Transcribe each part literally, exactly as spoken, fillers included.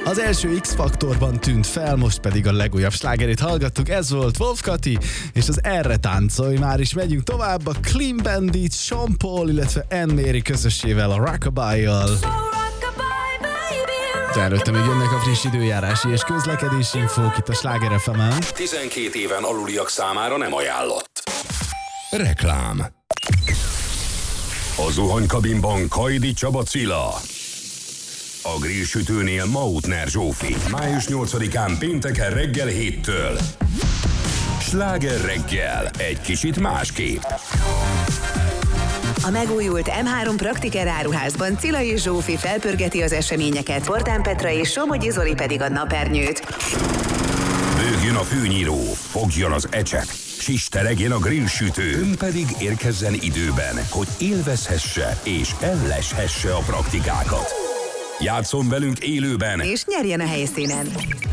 Az első X-faktorban tűnt fel, most pedig a legújabb slágerét hallgattuk. Ez volt Wolf Kati, és az Erre táncolj. Már is megyünk tovább a Clean Bandit, Sean Paul, illetve Anne Mary közössével, a Rockabye-jal. De előtte még jönnek a friss időjárási és közlekedési infók itt a Sláger ef emen. tizenkét éven aluliak számára nem ajánlott. Reklám. A zuhanykabinban Kajdi Csaba Cilla. A grillsütőnél Mautner Zsófi. május nyolcadikán pénteken reggel héttől. Sláger reggel. Egy kicsit másképp. A megújult em három Praktiker áruházban Cilla és Zsófi felpörgeti az eseményeket, Portán Petra és Somogyi Zoli pedig a napernyőt. Bőgjön a fűnyíró, fogjon az ecset, sisteregjen a grillsütő, ön pedig érkezzen időben, hogy élvezhesse és elleshesse a praktikákat. Játszon velünk élőben, és nyerjen a helyszínen.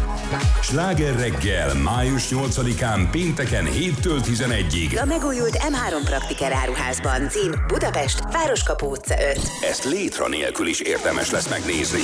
Sláger reggel, május nyolcadikán pénteken héttől tizenegyig. A megújult em három Praktiker áruházban. Cím Budapest, Városkapu utca öt. Ezt létra nélkül is érdemes lesz megnézni.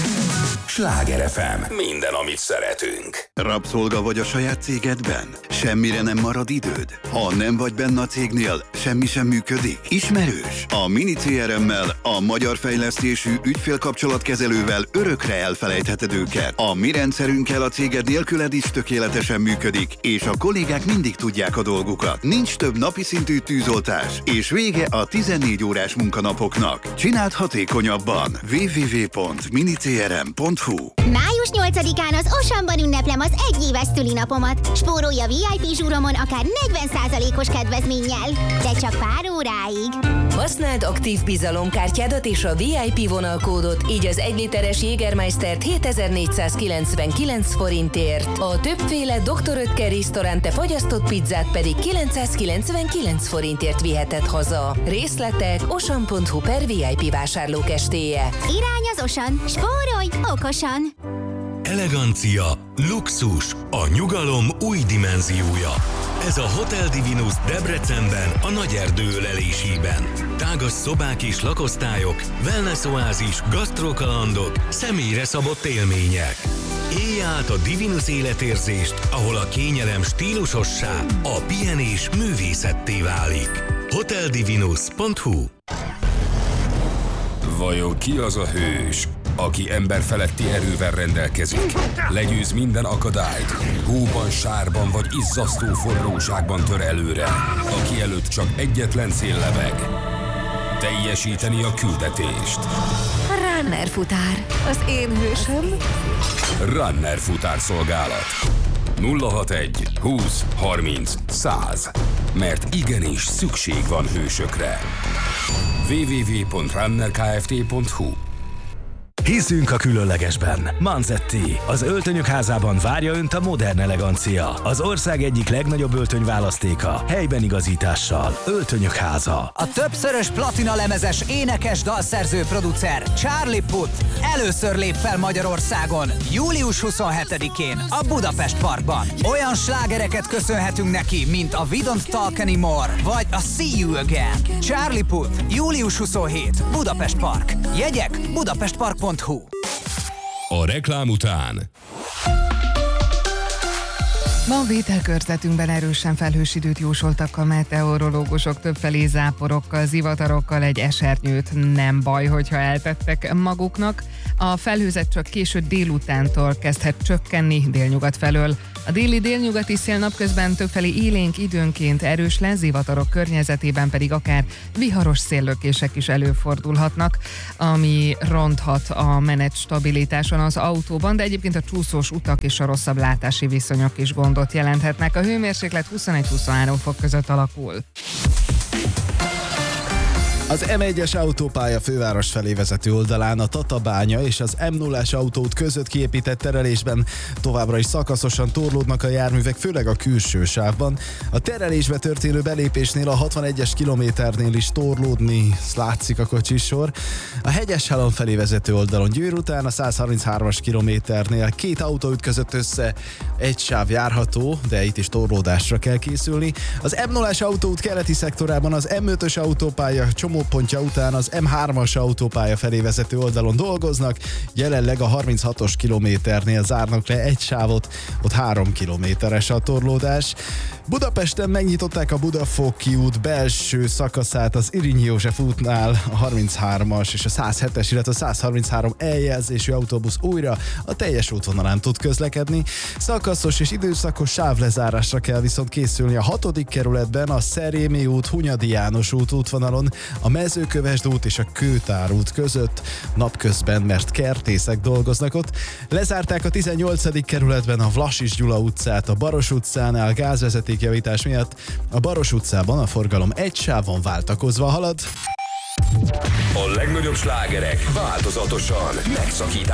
Sláger ef em. Minden, amit szeretünk. Rabszolga vagy a saját cégedben? Semmire nem marad időd? Ha nem vagy benne a cégnél, semmi sem működik? Ismerős? A Mini cé er em-mel, a magyar fejlesztésű ügyfélkapcsolatkezelővel örökre elfelejtheted őket. A mi rendszerünkkel a céged nélküled is tökéletesen működik, és a kollégák mindig tudják a dolgukat. Nincs több napi szintű tűzoltás, és vége a tizennégy órás munkanapoknak. Csináld hatékonyabban. double-u double-u double-u pont mini c r m pont h u május nyolcadikán az Oceanban ünneplem az egyéves szülinapomat. Spórolj a vé i pé zsúromon akár negyven százalékos kedvezménnyel, de csak pár óráig. Használd aktív bizalomkártyádat és a vé i pé vonalkódot, így az egy literes Jägermeistert hétezer-négyszázkilencvenkilenc forintért, a többféle doktor Oetker Restaurante fagyasztott pizzát pedig kilencszázkilencvenkilenc forintért viheted haza. Részletek ocean pont h u per vé i pé vásárlókestéje. Irány az Ocean, spórolj okosan! Elegancia, luxus, a nyugalom új dimenziója. Ez a Hotel Divinus Debrecenben, a Nagyerdő ölelésében. Tágas szobák és lakosztályok, wellness oázis, gasztrokalandok, személyre szabott élmények. Élj át a Divinus életérzést, ahol a kényelem stílusossá, a pihenés művészetté válik. hotel divinus pont h u. Vajon ki az a hős, aki emberfeletti erővel rendelkezik, legyőz minden akadályt, hóban, sárban vagy izzasztó forróságban tör előre, aki előtt csak egyetlen cél lebeg: teljesíteni a küldetést. Runner futár, az én hősöm. Runner futárszolgálat. nulla hatvanegy húsz harminc száz. Mert igenis szükség van hősökre. double-u double-u double-u pont runner kft pont h u. Hiszünk a különlegesben. Manzetti, az öltönyök házában várja Önt a modern elegancia. Az ország egyik legnagyobb öltönyválasztéka, helyben igazítással. Öltönyök háza. A többszörös platina lemezes énekes, dalszerző, producer Charlie Puth először lép fel Magyarországon július huszonhetedikén a Budapest Parkban. Olyan slágereket köszönhetünk neki, mint a We Don't Talk Anymore vagy a See You Again. Charlie Puth, július huszonhetedike, Budapest Park. Jegyek budapestpark pont h u. A reklám után Ma a vételkörzetünkben erősen felhős időt jósoltak a meteorológusok, többfelé záporokkal, zivatarokkal, egy esernyőt nem baj, hogyha eltettek maguknak. A felhőzet csak késő délutántól kezdhet csökkenni délnyugat felől. A déli délnyugati szél napközben többfelé élénk, időnként erős lesz, zivatarok környezetében pedig akár viharos széllökések is előfordulhatnak, ami ronthat a menet stabilitáson az autóban, de egyébként a csúszós utak és a rosszabb látási viszonyok is gondot jelenthetnek. A hőmérséklet huszonegy-huszonhárom fok között alakul. Az em egyes autópálya főváros felé vezető oldalán a Tatabánya és az em nullás autóút között kiépített terelésben továbbra is szakaszosan torlódnak a járművek, főleg a külső sávban. A terelésbe történő belépésnél a hatvanegyes kilométernél is torlódni látszik a kocsisor. A Hegyeshalom felé vezető oldalon Győr után a százharmincháromas kilométernél két autó ütközött össze, egy sáv járható, de itt is torlódásra kell készülni. Az em nullás autóút keleti szektorában az em ötös autópálya csomó csomópontja után az em hármas autópálya felé vezető oldalon dolgoznak, jelenleg a harminchatos kilométernél zárnak le egy sávot, ott három kilométeres a torlódás. Budapesten megnyitották a Budafoki út belső szakaszát az Irinyi József útnál, a harminchármas és a száz hetes, illetve a száz harminchárom eljelzésű autóbusz újra a teljes útvonalán tud közlekedni. Szakaszos és időszakos sávlezárásra kell viszont készülni a hatodik kerületben a Szerémi út, Hunyadi János út útvonalon, a Mezőkövesd út és a Kőtár út között napközben, mert kertészek dolgoznak ott. Lezárták a tizennyolcadik kerületben a Vlasis Gyula utcát, a Baros utcánál gázvezetékjavítás miatt. A Baros utcában a forgalom egy sávon váltakozva halad. A legnagyobb slágerek változatosan megszakítás